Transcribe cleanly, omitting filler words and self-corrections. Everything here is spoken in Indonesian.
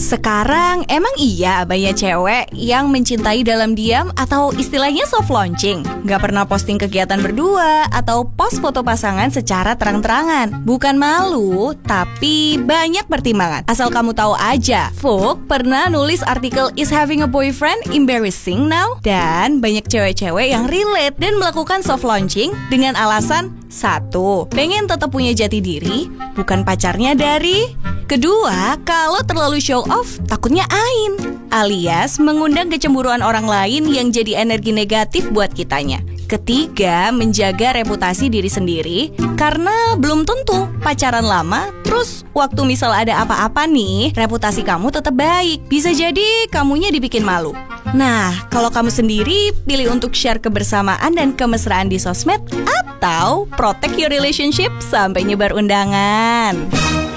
Sekarang emang iya banyak cewek yang mencintai dalam diam atau istilahnya soft launching. Gak pernah posting kegiatan berdua atau post foto pasangan secara terang-terangan. Bukan malu, tapi banyak pertimbangan. Asal kamu tahu aja, Vogue pernah nulis artikel Is Having a Boyfriend Embarrassing Now? Dan banyak cewek-cewek yang relate dan melakukan soft launching dengan alasan 1. Pengen tetap punya jati diri, bukan pacarnya dari. Kedua, kalau terlalu show off, takutnya ain, alias mengundang kecemburuan orang lain yang jadi energi negatif buat kitanya. Ketiga, menjaga reputasi diri sendiri, karena belum tentu pacaran lama, terus waktu misal ada apa-apa nih, reputasi kamu tetap baik. Bisa jadi kamunya dibikin malu. Nah, kalau kamu sendiri pilih untuk share kebersamaan dan kemesraan di sosmed, atau protect your relationship sampai nyebar undangan.